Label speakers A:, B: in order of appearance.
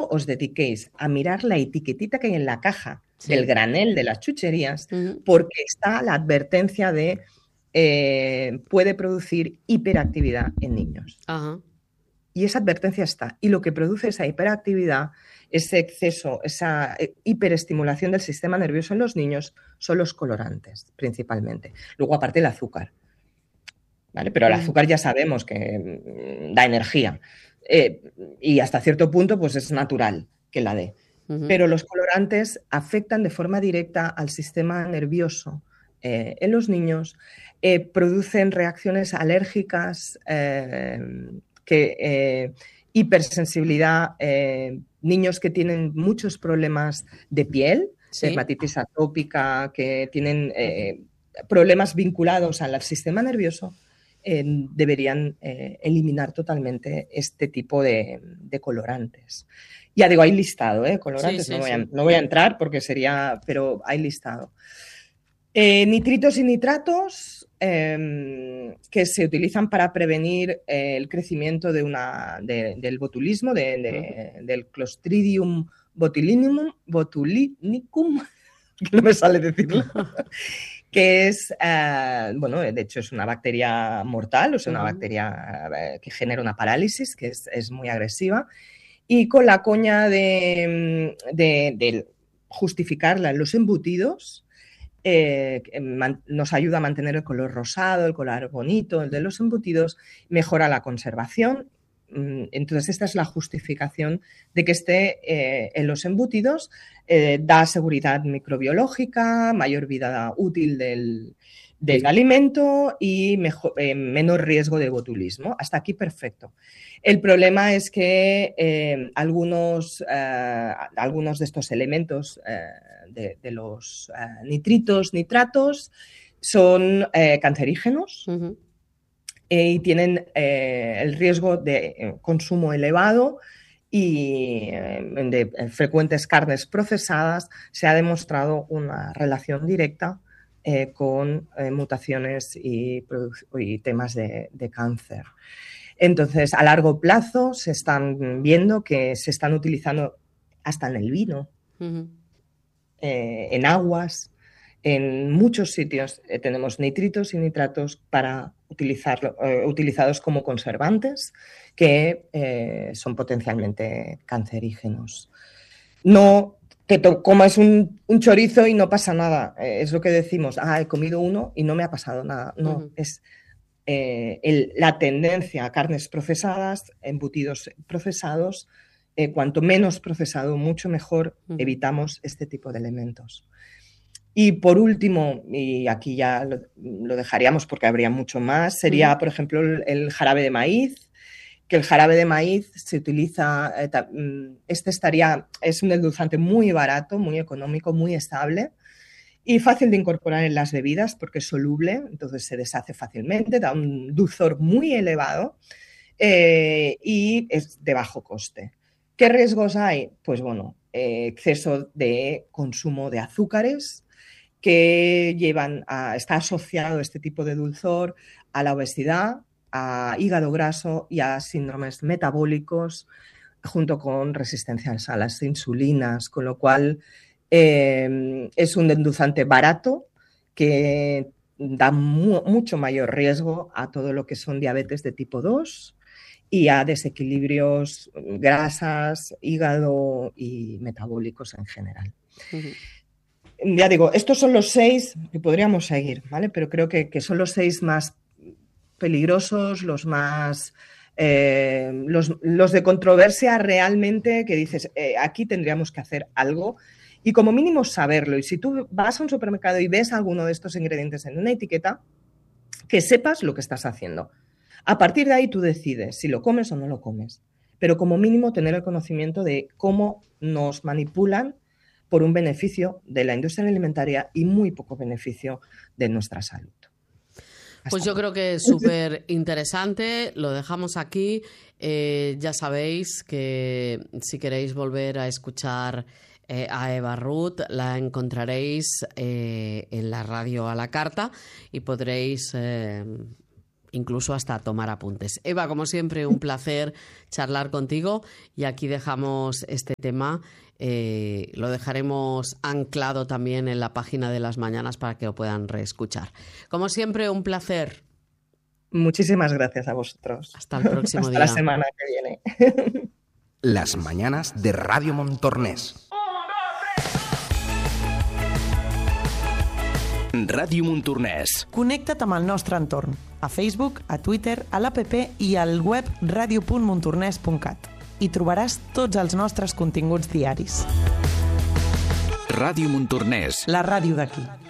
A: solo os dediquéis a mirar la etiquetita que hay en la caja del granel de las chucherías, porque está la advertencia de puede producir hiperactividad en niños.
B: Ajá.
A: Y esa advertencia está. Y lo que produce esa hiperactividad, ese exceso, esa hiperestimulación del sistema nervioso en los niños, son los colorantes, principalmente. Luego, aparte, el azúcar. ¿Vale? Pero el azúcar ya sabemos que da energía. Y hasta cierto punto, pues es natural que la dé. Pero los colorantes afectan de forma directa al sistema nervioso en los niños, producen reacciones alérgicas, hipersensibilidad, niños que tienen muchos problemas de piel, dermatitis atópica, que tienen problemas vinculados al sistema nervioso, deberían eliminar totalmente este tipo de colorantes. Ya digo, hay listado, colorantes, no voy a entrar porque sería, pero hay listado. Nitritos y nitratos que se utilizan para prevenir el crecimiento del botulismo, del Clostridium botulinicum, no me sale decirlo, que es, bueno, de hecho es una bacteria mortal, o sea, una bacteria que genera una parálisis, que es muy agresiva, y con la coña de justificarla en los embutidos, nos ayuda a mantener el color rosado, el color bonito, el de los embutidos, mejora la conservación. Entonces, esta es la justificación de que esté en los embutidos, da seguridad microbiológica, mayor vida útil del alimento y menor riesgo de botulismo. Hasta aquí perfecto. El problema es que algunos de estos elementos de los nitritos, nitratos, son cancerígenos y tienen el riesgo de consumo elevado y de frecuentes carnes procesadas. Se ha demostrado una relación directa con mutaciones y temas de cáncer. Entonces, a largo plazo se están viendo que se están utilizando hasta en el vino, en aguas, en muchos sitios tenemos nitritos y nitratos para utilizados como conservantes que son potencialmente cancerígenos. No que comas un chorizo y no pasa nada. Es lo que decimos, he comido uno y no me ha pasado nada. No, es la tendencia a carnes procesadas, embutidos procesados. Cuanto menos procesado, mucho mejor, evitamos este tipo de elementos. Y por último, y aquí ya lo dejaríamos porque habría mucho más, sería, por ejemplo, el jarabe de maíz, que el jarabe de maíz se utiliza, es un endulzante muy barato, muy económico, muy estable y fácil de incorporar en las bebidas porque es soluble, entonces se deshace fácilmente, da un dulzor muy elevado y es de bajo coste. ¿Qué riesgos hay? Pues bueno, exceso de consumo de azúcares que está asociado este tipo de dulzor a la obesidad, a hígado graso y a síndromes metabólicos, junto con resistencia a las insulinas, con lo cual es un endulzante barato que da mucho mayor riesgo a todo lo que son diabetes de tipo 2 y a desequilibrios, grasas, hígado y metabólicos en general. Ya digo, estos son los 6 que podríamos seguir, ¿vale? Pero creo que son los 6 más peligrosos, los más... los de controversia realmente, que dices, aquí tendríamos que hacer algo y como mínimo saberlo. Y si tú vas a un supermercado y ves alguno de estos ingredientes en una etiqueta, que sepas lo que estás haciendo. A partir de ahí tú decides si lo comes o no lo comes, pero como mínimo tener el conocimiento de cómo nos manipulan por un beneficio de la industria alimentaria y muy poco beneficio de nuestra salud.
B: Pues yo creo que es súper interesante, lo dejamos aquí. Ya sabéis que si queréis volver a escuchar a Eva Ruth, la encontraréis en la radio a la carta y podréis incluso hasta tomar apuntes. Eva, como siempre, un placer charlar contigo y aquí dejamos este tema. Lo dejaremos anclado también en la página de Las Mañanas para que lo puedan reescuchar. Como siempre, un placer.
A: Muchísimas gracias a vosotros.
B: Hasta el próximo día.
A: Hasta la semana que viene.
C: Las Mañanas de Ràdio Montornès. Ràdio Montornès.
D: Connecta't amb el nostre entorn, a Facebook, a Twitter, a l'APP i al web radio.montornès.cat. Hi trobaràs tots els nostres continguts diaris.
C: Ràdio Montornès.
D: La ràdio d'aquí.